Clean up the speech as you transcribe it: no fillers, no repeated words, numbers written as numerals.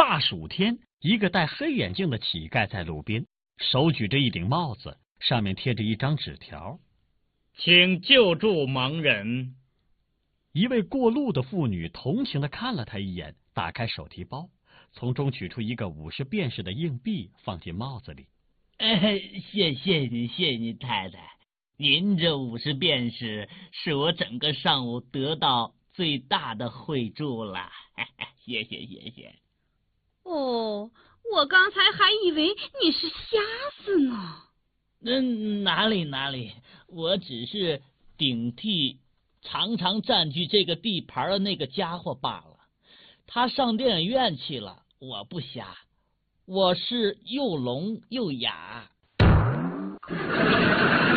大暑天，一个戴黑眼镜的乞丐在路边，手举着一顶帽子，上面贴着一张纸条： 请救助盲人。 一位过路的妇女同情地看了他一眼，打开手提包，从中取出一个50便士的硬币，放进帽子里。 谢谢你太太，您这50便士是我整个上午得到最大的惠助了，谢谢。 哦，我刚才还以为你是瞎子呢。 哪里，我只是顶替常常占据这个地盘的那个家伙罢了。他上电影院去了，我不瞎，我是又聋又哑。